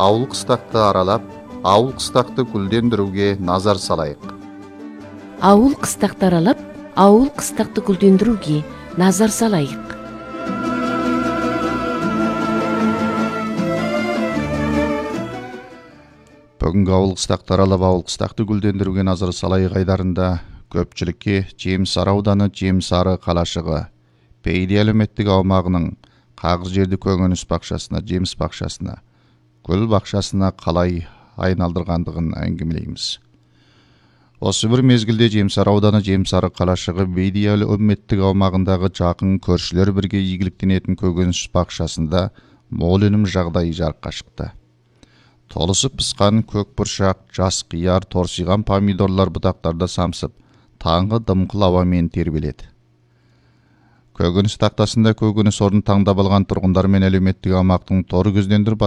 ауыл қыстақты аралап, ауыл қыстақты гүлдендіруге назар салайық. Ауыл қыстақты аралап, ауыл қыстақты гүлдендіруге назар салайық. Бүгінгі ауыл қыстақты аралап, ауыл қыстақты гүлдендіруге назар салайық айдарында көпчілікке Жемсары ауданы Жемсары қалашығы Пейли әлеуметтік аумағының қағыз жерді көкөніс бақшасына, жеміс бақшасына, гүл бақшасына қалай айналдырғандығын әңгімелейміз. Осы бір мезгілде Жемсары ауданы Жемсары қалашығы Пейли әлеуметтік аумағындағы жақын көршілер бірге игіліктенетін көкөніс бақшасында мол өнім жағдайы жарыққа шықты. Толысып пысқан көк бұршақ, жас қияр, торсиған помидорлар бұтақтарда самсып, таңғы дымқыл ауамен тербеледі. Көкөніс тақтасында көкөніс орнын таңдап алған тұрғындар мен әлеуметтік аумақтың торы көздендіріп